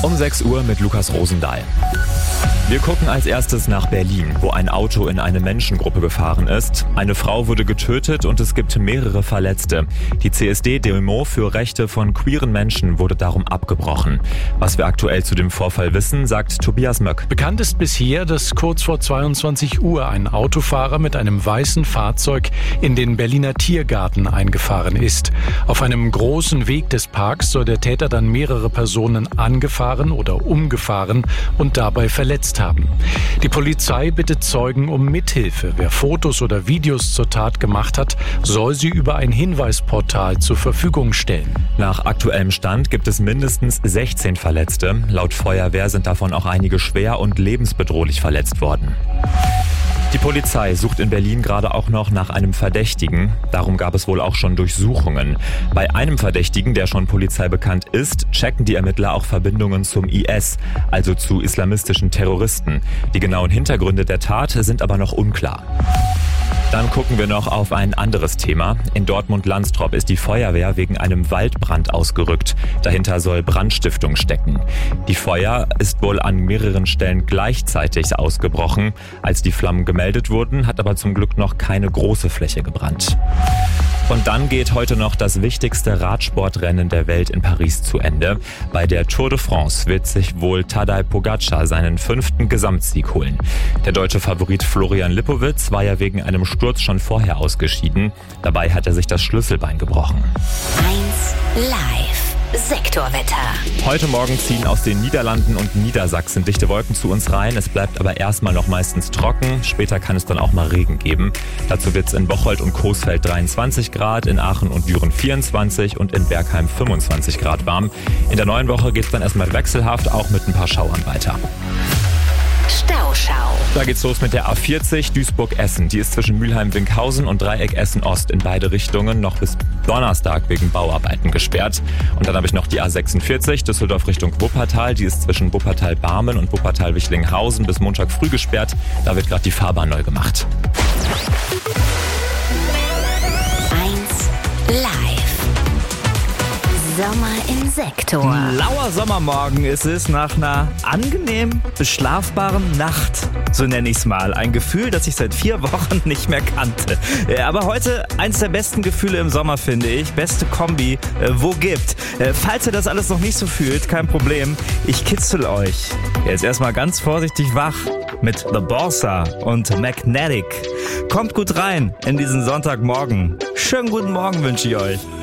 Um 6 Uhr mit Lukas Rosendahl. Wir gucken als erstes nach Berlin, wo ein Auto in eine Menschengruppe gefahren ist. Eine Frau wurde getötet und es gibt mehrere Verletzte. Die CSD-Demo für Rechte von queeren Menschen wurde darum abgebrochen. Was wir aktuell zu dem Vorfall wissen, sagt Tobias Möck. Bekannt ist bisher, dass kurz vor 22 Uhr ein Autofahrer mit einem weißen Fahrzeug in den Berliner Tiergarten eingefahren ist. Auf einem großen Weg des Parks soll der Täter dann mehrere Personen angefahren oder umgefahren und dabei verletzt haben. Die Polizei bittet Zeugen um Mithilfe. Wer Fotos oder Videos zur Tat gemacht hat, soll sie über ein Hinweisportal zur Verfügung stellen. Nach aktuellem Stand gibt es mindestens 16 Verletzte. Laut Feuerwehr sind davon auch einige schwer und lebensbedrohlich verletzt worden. Die Polizei sucht in Berlin gerade auch noch nach einem Verdächtigen. Darum gab es wohl auch schon Durchsuchungen. Bei einem Verdächtigen, der schon Polizei bekannt ist, checken die Ermittler auch Verbindungen zum IS, also zu islamistischen Terroristen. Die genauen Hintergründe der Tat sind aber noch unklar. Dann gucken wir noch auf ein anderes Thema. In Dortmund-Landstrop ist die Feuerwehr wegen einem Waldbrand ausgerückt. Dahinter soll Brandstiftung stecken. Die Feuer ist wohl an mehreren Stellen gleichzeitig ausgebrochen. Als die Flammen gemeldet wurden, hat aber zum Glück noch keine große Fläche gebrannt. Und dann geht heute noch das wichtigste Radsportrennen der Welt in Paris zu Ende. Bei der Tour de France wird sich wohl Tadej Pogačar seinen 5. Gesamtsieg holen. Der deutsche Favorit Florian Lippowitz war ja wegen einem Sturz schon vorher ausgeschieden. Dabei hat er sich das Schlüsselbein gebrochen. 1 Live. Sektorwetter. Heute Morgen ziehen aus den Niederlanden und Niedersachsen dichte Wolken zu uns rein. Es bleibt aber erstmal noch meistens trocken. Später kann es dann auch mal Regen geben. Dazu wird es in Bocholt und Coesfeld 23 Grad, in Aachen und Düren 24 und in Bergheim 25 Grad warm. In der neuen Woche geht es dann erstmal wechselhaft, auch mit ein paar Schauern weiter. Stauschau. Da geht's los mit der A40 Duisburg-Essen. Die ist zwischen Mülheim-Winkhausen und Dreieck Essen-Ost in beide Richtungen noch bis Donnerstag wegen Bauarbeiten gesperrt. Und dann habe ich noch die A46 Düsseldorf Richtung Wuppertal. Die ist zwischen Wuppertal-Barmen und Wuppertal-Wichlinghausen bis Montag früh gesperrt. Da wird gerade die Fahrbahn neu gemacht. 1 Live. Sommer im Sektor. Ein lauer Sommermorgen ist es nach einer angenehm beschlafbaren Nacht. So nenne ich es mal. Ein Gefühl, das ich seit 4 Wochen nicht mehr kannte. Aber heute eins der besten Gefühle im Sommer, finde ich. Beste Kombi, wo gibt. Falls ihr das alles noch nicht so fühlt, kein Problem. Ich kitzel euch. Jetzt erstmal ganz vorsichtig wach mit The Bossa und Magnetic. Kommt gut rein in diesen Sonntagmorgen. Schönen guten Morgen wünsche ich euch.